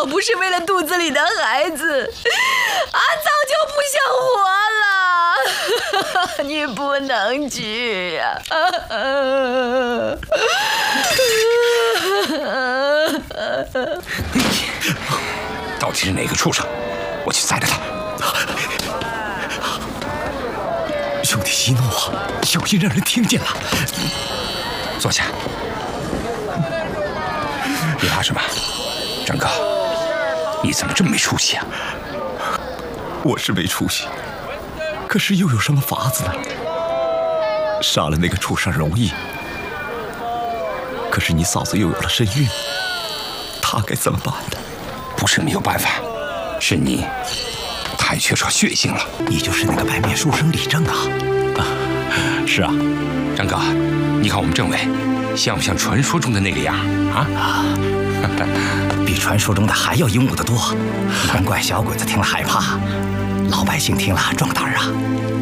不是为了肚子里的孩子，俺早就不想活了。你不能去呀！ 到底是哪个畜生？我去宰了他！ 兄弟息怒啊，小心让人听见了。 坐下。你怕什么？张哥，你怎么这么没出息啊？ 我是没出息，可是又有什么法子呢？杀了那个畜生容易，可是你嫂子又有了身孕，她该怎么办呢？ 不是没有办法，是你太缺少血性了。 你就是那个白面书生李正啊？ 是啊， 张哥，你看我们政委像不像传说中的那个样啊？ 比传说中的还要英武得多，难怪小鬼子听了害怕，老百姓听了壮胆啊！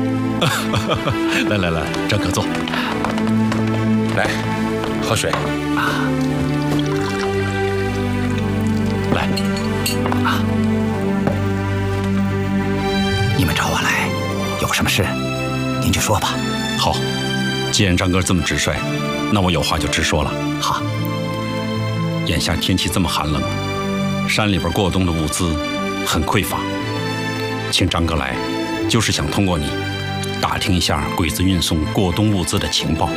来，张哥坐。 来，喝水啊！ 来啊！你们找我来，有什么事，您就说吧。 好，既然张哥这么直率，那我有话就直说了。 好。 眼下天气这么寒冷，山里边过冬的物资很匮乏，请张哥来，就是想通过你打听一下鬼子运送过冬物资的情报。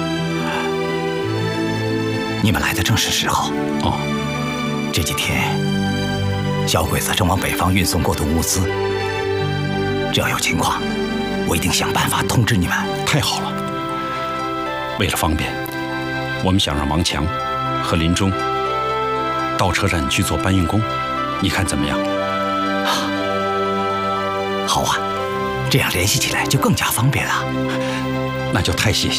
你们来的正是时候。 哦， 这几天小鬼子正往北方运送过冬物资，只要有情况，我一定想办法通知你们。 太好了。为了方便，我们想让王强和林中到车站去做搬运工，你看怎么样？ 好啊，这样联系起来就更加方便了。 那就太谢谢。